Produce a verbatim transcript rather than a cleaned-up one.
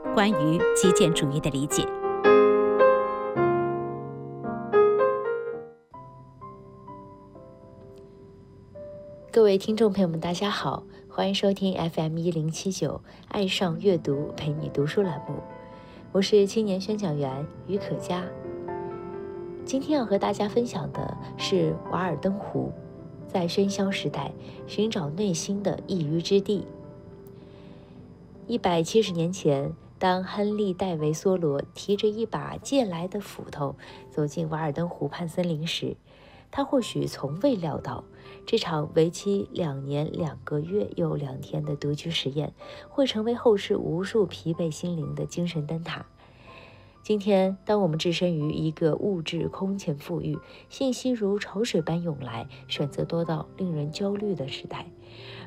关于极简主义的理解。 各位听众朋友们，大家好，欢迎收听 F M 一零七九爱上阅读陪你读书栏目，我是青年宣讲员于可嘉。今天要和大家分享的是《瓦尔登湖》，在喧嚣时代寻找内心的一隅之地。一百七十年前，当亨利·戴维·梭罗提着一把借来的斧头走进瓦尔登湖畔森林时，他或许从未料到，这场为期两年两个月又两天的独居实验，会成为后世无数疲惫心灵的精神灯塔。今天，当我们置身于一个物质空前富裕、信息如潮水般涌来、选择多到令人焦虑的时代，